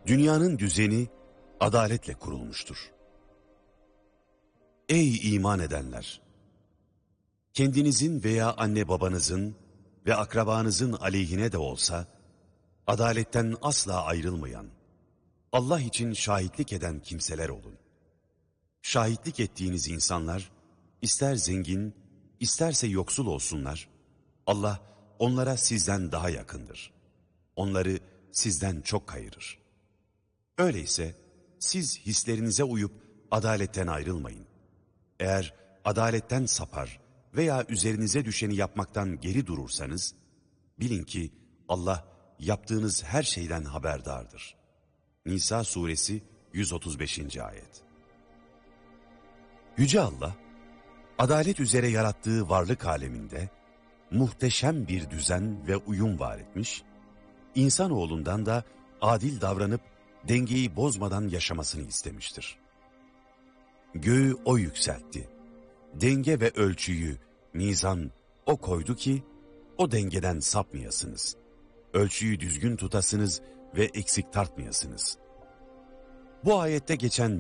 Dünyanın düzeni adaletle kurulmuştur. Ey iman edenler! Kendinizin veya anne babanızın ve akrabanızın aleyhine de olsa, adaletten asla ayrılmayan, Allah için şahitlik eden kimseler olun. Şahitlik ettiğiniz insanlar, ister zengin, isterse yoksul olsunlar, Allah onlara sizden daha yakındır. Onları sizden çok hayırır. Öyleyse siz hislerinize uyup adaletten ayrılmayın. Eğer adaletten sapar veya üzerinize düşeni yapmaktan geri durursanız, bilin ki Allah yaptığınız her şeyden haberdardır. Nisa suresi 135. ayet. Yüce Allah, adalet üzere yarattığı varlık aleminde muhteşem bir düzen ve uyum var etmiş, insanoğlundan da adil davranıp dengeyi bozmadan yaşamasını istemiştir. Göğü o yükseltti, denge ve ölçüyü, mizan o koydu ki, o dengeden sapmayasınız. Ölçüyü düzgün tutasınız ve eksik tartmayasınız. Bu ayette geçen